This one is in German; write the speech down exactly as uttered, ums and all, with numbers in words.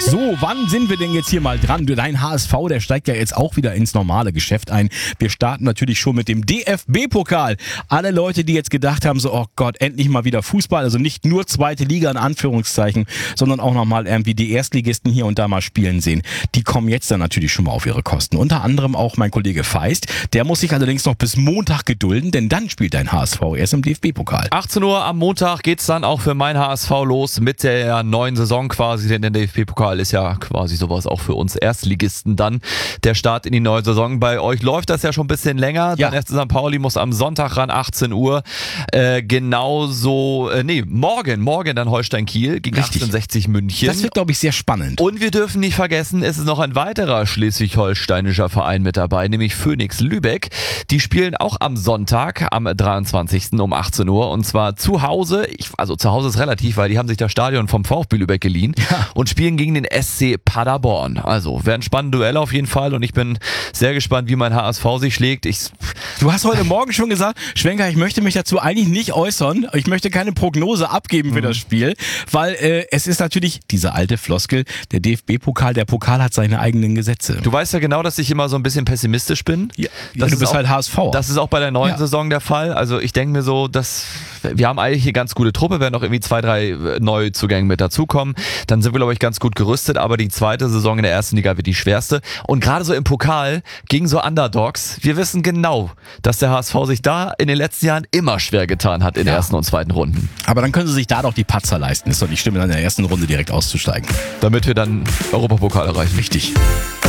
So, wann sind wir denn jetzt hier mal dran? Dein H S V, der steigt ja jetzt auch wieder ins normale Geschäft ein. Wir starten natürlich schon mit dem D F B-Pokal. Alle Leute, die jetzt gedacht haben, so, oh Gott, endlich mal wieder Fußball, also nicht nur zweite Liga in Anführungszeichen, sondern auch nochmal irgendwie die Erstligisten hier und da mal spielen sehen, die kommen jetzt dann natürlich schon mal auf ihre Kosten. Unter anderem auch mein Kollege Feist, der muss sich allerdings noch bis Montag gedulden, denn dann spielt dein H S V erst im D F B-Pokal. achtzehn Uhr am Montag geht's dann auch für mein H S V los mit der neuen Saison quasi, denn der D F B-Pokal ist ja quasi sowas auch für uns Erstligisten dann. Der Start in die neue Saison. Bei euch läuft das ja schon ein bisschen länger. Ja. Dann F C Sankt Pauli muss am Sonntag ran, achtzehn Uhr. Äh, genauso, äh, nee, morgen, morgen dann Holstein Kiel gegen Richtig. achtzehnhundertsechzig München. Das wird, glaube ich, sehr spannend. Und wir dürfen nicht vergessen, es ist noch ein weiterer schleswig-holsteinischer Verein mit dabei, nämlich Phoenix Lübeck. Die spielen auch am Sonntag, am dreiundzwanzigsten um achtzehn Uhr und zwar zu Hause. Ich, also zu Hause ist relativ, weil die haben sich das Stadion vom VfB Lübeck geliehen Ja. und spielen gegen den S C Paderborn. Also werden spannende Duelle auf jeden Fall und ich bin sehr gespannt, wie mein H S V sich schlägt. Ich Du hast heute Morgen schon gesagt, Schwenker, ich möchte mich dazu eigentlich nicht äußern. Ich möchte keine Prognose abgeben für das Spiel, weil äh, es ist natürlich diese alte Floskel, der D F B-Pokal, der Pokal hat seine eigenen Gesetze. Du weißt ja genau, dass ich immer so ein bisschen pessimistisch bin. Ja, Das du ist bist auch, halt H S V. Das ist auch bei der neuen Ja. Saison der Fall. Also ich denke mir so, dass wir haben eigentlich eine ganz gute Truppe, werden auch irgendwie zwei, drei Neuzugänge mit dazukommen. Dann sind wir, glaube ich, ganz gut gerüstet, aber die zweite Saison in der ersten Liga wird die schwerste. Und gerade so im Pokal gegen so Underdogs, wir wissen genau, dass der H S V sich da in den letzten Jahren immer schwer getan hat in Ja. der ersten und zweiten Runden. Aber dann können sie sich da doch die Patzer leisten. Ist doch nicht schlimm, in der ersten Runde direkt auszusteigen. Damit wir dann Europapokal erreichen. Richtig.